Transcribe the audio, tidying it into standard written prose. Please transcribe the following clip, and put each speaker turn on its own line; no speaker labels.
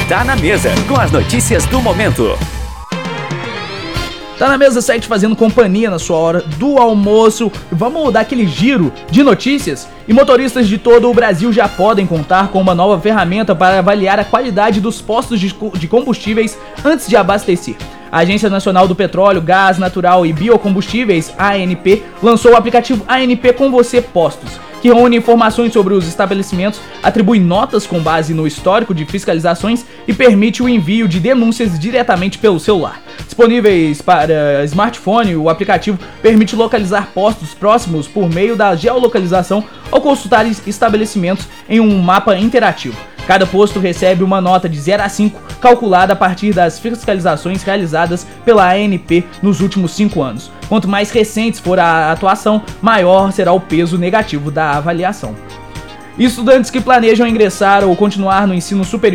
Tá na Mesa, com as notícias do momento.
Tá na Mesa segue te fazendo companhia na sua hora do almoço. Vamos dar aquele giro de notícias. E motoristas de todo o Brasil já podem contar com uma nova ferramenta para avaliar a qualidade dos postos de combustíveis antes de abastecer. A Agência Nacional do Petróleo, Gás Natural e Biocombustíveis, ANP, lançou o aplicativo ANP Com Você Postos, que reúne informações sobre os estabelecimentos, atribui notas com base no histórico de fiscalizações e permite o envio de denúncias diretamente pelo celular. Disponíveis para smartphone, o aplicativo permite localizar postos próximos por meio da geolocalização ou consultar estabelecimentos em um mapa interativo. Cada posto recebe uma nota de 0 a 5, calculada a partir das fiscalizações realizadas pela ANP nos últimos 5 anos. Quanto mais recentes for a atuação, maior será o peso negativo da avaliação. Estudantes que planejam ingressar ou continuar no ensino superior